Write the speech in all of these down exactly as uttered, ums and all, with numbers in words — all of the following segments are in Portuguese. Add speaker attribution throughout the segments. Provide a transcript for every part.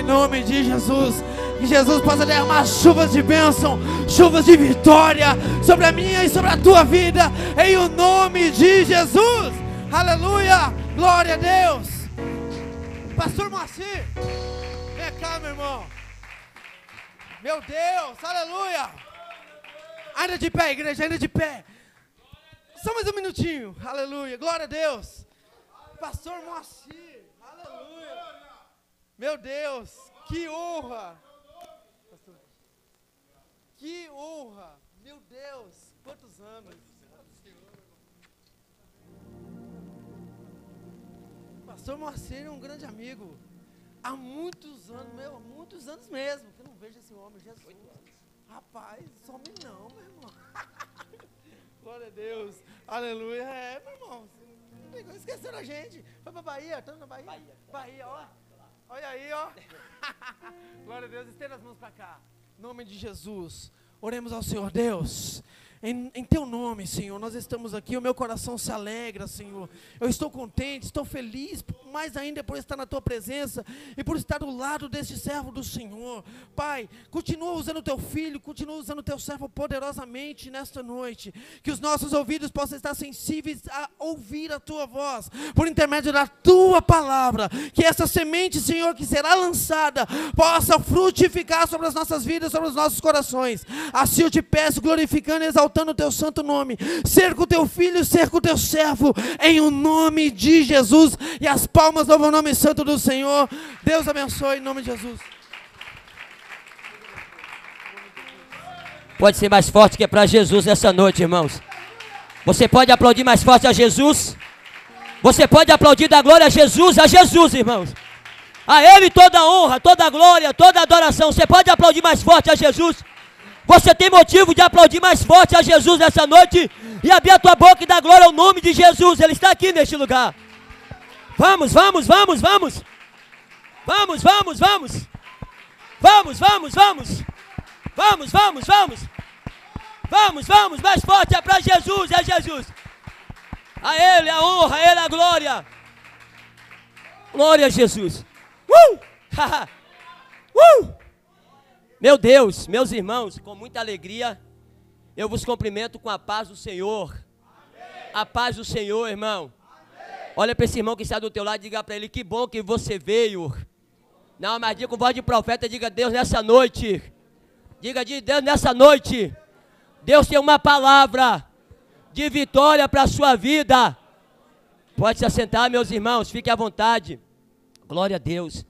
Speaker 1: Em nome de Jesus. Que Jesus possa derramar chuvas de bênção, chuvas de vitória sobre a minha e sobre a tua vida. Em o nome de Jesus. Aleluia. Glória a Deus. Pastor Moacir, vem cá, meu irmão. Meu Deus, aleluia. Ainda de pé, igreja, ainda de pé. Só mais um minutinho, aleluia, glória a Deus. Pastor Moacir, aleluia. Meu Deus, que honra. Que honra, meu Deus, quantos anos. Pastor Moacir é um grande amigo. Há muitos anos, meu, há muitos anos mesmo, que eu não vejo esse homem, Jesus. Rapaz, some não, meu irmão. Glória a Deus, aleluia. É, meu irmão, esqueceram a gente. Foi pra Bahia, estamos na Bahia? Bahia, Bahia, ó. Olha aí, ó. Glória a Deus, estenda as mãos pra cá. Em nome de Jesus, oremos ao Senhor. Deus, em, em teu nome, Senhor, nós estamos aqui, o meu coração se alegra, Senhor. Eu estou contente, estou feliz, mais ainda por estar na tua presença e por estar do lado deste servo do Senhor. Pai, continua usando o teu filho, continua usando o teu servo poderosamente nesta noite. Que os nossos ouvidos possam estar sensíveis a ouvir a tua voz, por intermédio da tua palavra. Que essa semente, Senhor, que será lançada, possa frutificar sobre as nossas vidas, sobre os nossos corações. Assim eu te peço, glorificando e exaltando o teu santo nome. Cerca o teu filho, cerca o teu servo, em o nome de Jesus. E as palmas louvam o nome santo do Senhor. Deus abençoe, em nome de Jesus.
Speaker 2: Pode ser mais forte que é para Jesus nessa noite, irmãos. Você pode aplaudir mais forte a Jesus. Você pode aplaudir da glória a Jesus, a Jesus, irmãos. A Ele toda a honra, toda a glória, toda a adoração. Você pode aplaudir mais forte a Jesus. Você tem motivo de aplaudir mais forte a Jesus nessa noite e abrir a tua boca e dar glória ao nome de Jesus. Ele está aqui neste lugar. Vamos, vamos, vamos, vamos. Vamos, vamos, vamos. Vamos, vamos, vamos. Vamos, vamos, vamos. Vamos, vamos, mais forte é para Jesus, é Jesus. A Ele a honra, a Ele a glória. Glória a Jesus. Uh! uh! Meu Deus, meus irmãos, com muita alegria, eu vos cumprimento com a paz do Senhor. Amém. A paz do Senhor, irmão. Amém. Olha para esse irmão que está do teu lado e diga para ele, que bom que você veio. Não, mas diga com voz de profeta, diga, Deus, nessa noite. Diga, de Deus, nessa noite. Deus tem uma palavra de vitória para a sua vida. Pode se assentar, meus irmãos, fique à vontade. Glória a Deus.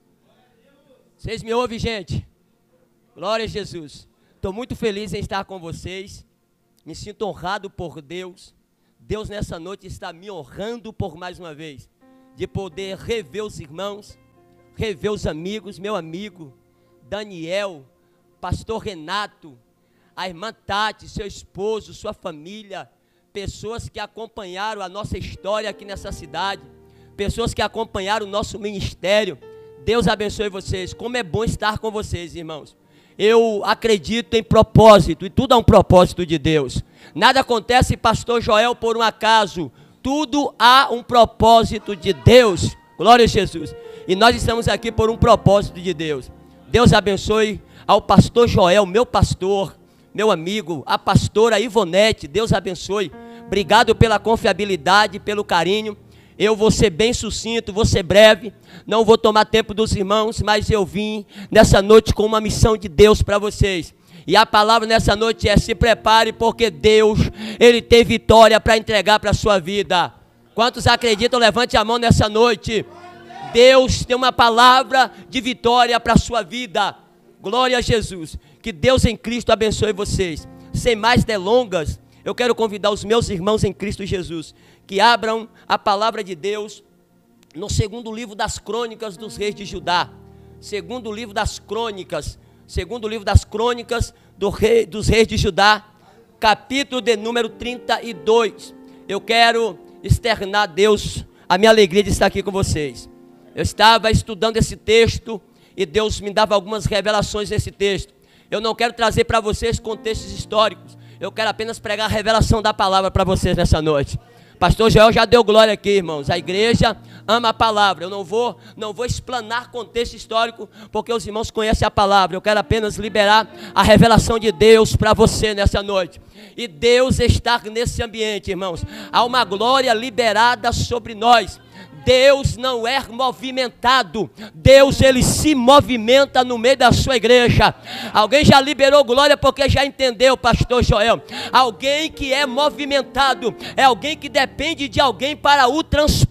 Speaker 2: Vocês me ouvem, gente? Glória a Jesus. Estou muito feliz em estar com vocês. Me sinto honrado por Deus. Deus nessa noite está me honrando por mais uma vez. De poder rever os irmãos, rever os amigos, meu amigo Daniel, pastor Renato, a irmã Tati, seu esposo, sua família, pessoas que acompanharam a nossa história aqui nessa cidade, pessoas que acompanharam o nosso ministério. Deus abençoe vocês. Como é bom estar com vocês, irmãos. Eu acredito em propósito, e tudo é um propósito de Deus. Nada acontece, pastor Joel, por um acaso. Tudo há um propósito de Deus. Glória a Jesus. E nós estamos aqui por um propósito de Deus. Deus abençoe ao pastor Joel, meu pastor, meu amigo, a pastora Ivonete. Deus abençoe. Obrigado pela confiabilidade, pelo carinho. Eu vou ser bem sucinto, vou ser breve, não vou tomar tempo dos irmãos, mas eu vim nessa noite com uma missão de Deus para vocês. E a palavra nessa noite é: se prepare, porque Deus, Ele tem vitória para entregar para a sua vida. Quantos acreditam? Levante a mão nessa noite. Deus tem uma palavra de vitória para a sua vida. Glória a Jesus. Que Deus em Cristo abençoe vocês. Sem mais delongas, eu quero convidar os meus irmãos em Cristo Jesus que abram a palavra de Deus no segundo livro das crônicas dos reis de Judá. Segundo livro das crônicas, segundo livro das crônicas do rei, dos reis de Judá, capítulo de número trinta e dois. Eu quero externar a Deus a minha alegria de estar aqui com vocês. Eu estava estudando esse texto e Deus me dava algumas revelações nesse texto. Eu não quero trazer para vocês contextos históricos, eu quero apenas pregar a revelação da palavra para vocês nessa noite. Pastor Joel já deu glória aqui, irmãos. A igreja ama a palavra. Eu não vou, não vou explanar contexto histórico, porque os irmãos conhecem a palavra. Eu quero apenas liberar a revelação de Deus para você nessa noite. E Deus está nesse ambiente, irmãos. Há uma glória liberada sobre nós. Deus não é movimentado. Deus, ele se movimenta no meio da sua igreja. Alguém já liberou glória porque já entendeu, pastor Joel. Alguém que é movimentado é alguém que depende de alguém para o transporte.